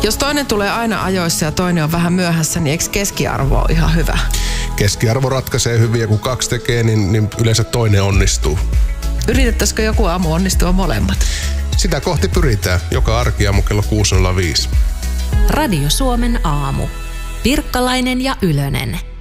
Jos toinen tulee aina ajoissa ja toinen on vähän myöhässä, niin eikö keskiarvo ole ihan hyvä? Keskiarvo ratkaisee hyvin ja kun 2 tekee, niin yleensä toinen onnistuu. Yritettäisikö joku aamu onnistua molemmat? Sitä kohti pyritään joka arkiaamu kello 6.05. Radio Suomen aamu. Pirkkalainen ja Ylönen.